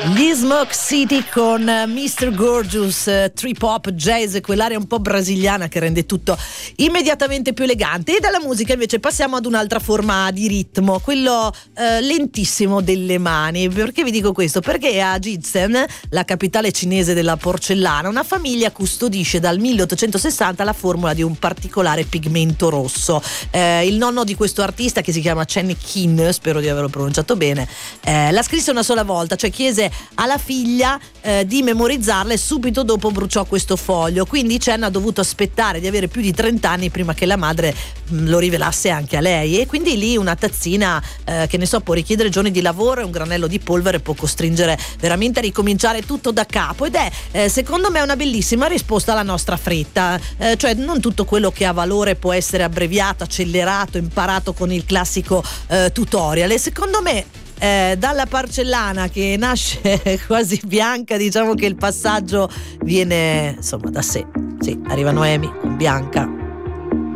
Gli Smoke City con Mr. Gorgeous, trip hop, jazz, quell'area un po' brasiliana che rende tutto immediatamente più elegante. E dalla musica invece passiamo ad un'altra forma di ritmo, quello lentissimo delle mani. Perché vi dico questo? Perché a Jizzen, la capitale cinese della porcellana, una famiglia custodisce dal 1860 la formula di un particolare pigmento rosso. Il nonno di questo artista, che si chiama Chen Qin, spero di averlo pronunciato bene, la scrisse una sola volta, cioè chiese alla figlia di memorizzarla e subito dopo bruciò questo foglio. Quindi Chen ha dovuto aspettare di avere più di 30 anni prima che la madre lo rivelasse anche a lei, e quindi lì una tazzina che ne so può richiedere giorni di lavoro, e un granello di polvere può costringere veramente a ricominciare tutto da capo. Ed è secondo me una bellissima risposta alla nostra fretta, cioè non tutto quello che ha valore può essere abbreviato, accelerato, imparato con il classico tutorial. E secondo me dalla porcellana che nasce quasi bianca, diciamo che il passaggio viene insomma da sé. Sì, arriva Noemi con Bianca.